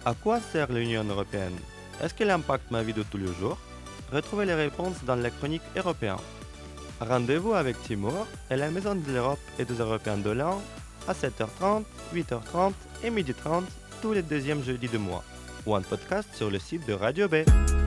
À quoi sert l'Union européenne? Est-ce qu'elle impacte ma vie de tous les jours? Retrouvez les réponses dans la chronique européenne. Rendez-vous avec Timur et la Maison de l'Europe et des Européens de l'an à 7h30, 8h30 et 12h30 tous les deuxièmes jeudis de mois ou en podcast sur le site de Radio B.